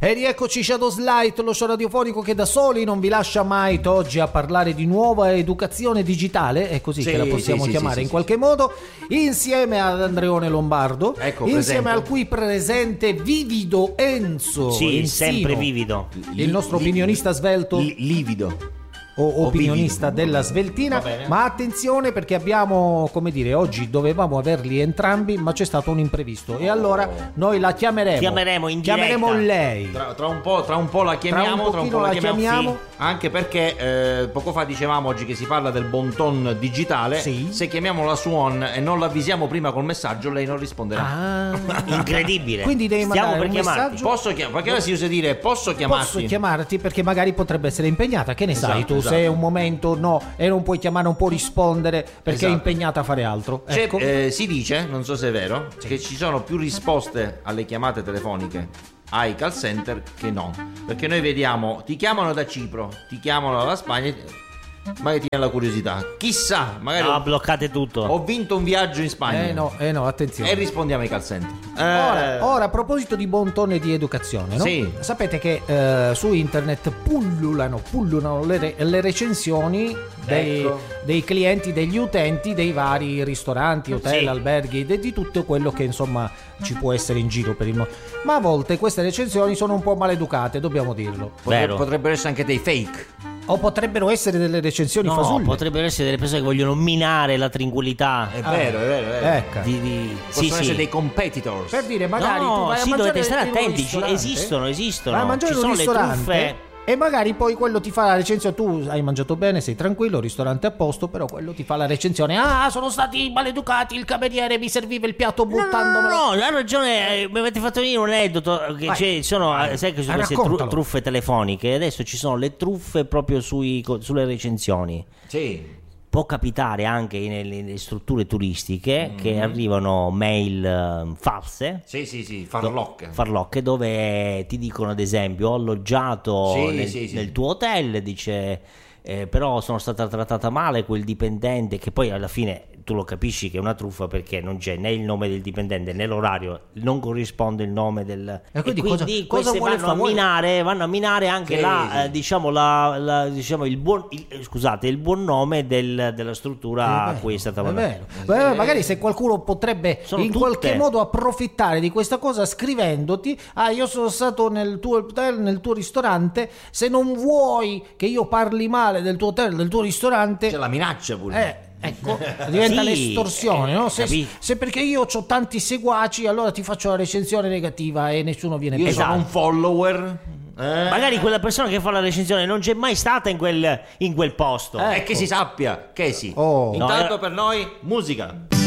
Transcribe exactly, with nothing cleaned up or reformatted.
E rieccoci Shadows Light, lo show radiofonico che da soli non vi lascia mai. Oggi a parlare di nuova educazione digitale, è così sì, che la possiamo sì, chiamare sì, in sì, qualche sì. modo, insieme ad Andreone Lombardo, ecco, insieme presente. Al cui presente vivido Enzo. Sì, Enzino, sempre vivido. Il nostro opinionista svelto. Li, livido. O opinionista della Sveltina, ma attenzione perché abbiamo, come dire, oggi dovevamo averli entrambi, ma c'è stato un imprevisto e allora noi la chiameremo. Chiameremo in diretta. Chiameremo lei. Tra, tra un po', tra un po' la chiamiamo, tra un, tra un po' la, la chiamiamo. chiamiamo. Sì, anche perché eh, poco fa dicevamo oggi che si parla del bon ton digitale. Sì. Se chiamiamo la Suon e non l'avvisiamo prima col messaggio, lei non risponderà. Ah, incredibile. Quindi devi Stiamo mandare per un chiamarti. messaggio. Posso chiamarti? Perché ora si usa dire posso chiamarti? Posso chiamarti perché magari potrebbe essere impegnata. Che ne esatto, sai tu? Esatto. Se è un momento no e non puoi chiamare, non può rispondere perché esatto. è impegnata a fare altro. Ecco. Eh, si dice, non so se è vero, sì. che ci sono più risposte alle chiamate telefoniche ai call center che no, perché noi vediamo ti chiamano da Cipro, ti chiamano dalla Spagna, magari ti viene la curiosità, chissà, magari no, ho, bloccate tutto. Ho vinto un viaggio in Spagna. Eh no, eh no, attenzione. E rispondiamo ai call center. Eh... Ora, ora, a proposito di bon ton e di educazione, no? Sì. Sapete che eh, su internet pullulano, pullulano le, re, le recensioni dei, ecco. dei clienti, degli utenti dei vari ristoranti, hotel, sì. alberghi, de, di tutto quello che insomma ci può essere in giro per il mondo. Ma a volte queste recensioni sono un po' maleducate, dobbiamo dirlo. Vero. Potrebbero essere anche dei fake. O potrebbero essere delle recensioni no, fasulle. potrebbero essere delle persone che vogliono minare la tranquillità. È vero, ah, è vero, è vero. Ecco. Di, di... Possono sì, essere sì. dei competitors. Per dire, magari no, tu vai sì, a mangiare dovete stare attenti, ristorante, esistono, esistono. Vai a mangiare ci in un sono ristorante, le truffe. E magari poi quello ti fa la recensione, tu hai mangiato bene, sei tranquillo, il ristorante è a posto, però quello ti fa la recensione, ah, sono stati maleducati, il cameriere mi serviva il piatto buttandomelo. No, no, no, ha ragione, eh, mi avete fatto venire un aneddoto, che c'è, sono, vai, sai che sono queste tru- truffe telefoniche, adesso ci sono le truffe proprio sui, sulle recensioni. Sì. Può capitare anche nelle, nelle strutture turistiche mm-hmm. che arrivano mail uh, false. Sì, sì, sì, farlocche. Do, farlocche dove ti dicono ad esempio ho alloggiato sì, nel, sì, sì. nel tuo hotel, dice eh, però sono stata trattata male quel dipendente, che poi alla fine tu lo capisci che è una truffa perché non c'è né il nome del dipendente né l'orario, non corrisponde il nome del e quindi, e quindi cosa, queste cosa vanno a minare vanno a minare anche sì, la, sì. Eh, diciamo la, la diciamo il buon il, scusate il buon nome del, della struttura a cui è stata vero. Beh, magari se qualcuno potrebbe sono in tutte. qualche modo approfittare di questa cosa scrivendoti, ah, io sono stato nel tuo hotel, nel tuo ristorante, se non vuoi che io parli male del tuo hotel, del tuo ristorante, c'è la minaccia pure. eh, Ecco, diventa sì, l'estorsione, no? Se, se perché io ho tanti seguaci, allora ti faccio la recensione negativa e nessuno viene io preso. sono un follower. Eh. Magari quella persona che fa la recensione non c'è mai stata in quel, in quel posto. E ecco. che si sappia che sì. Oh. Intanto no, era... per noi musica.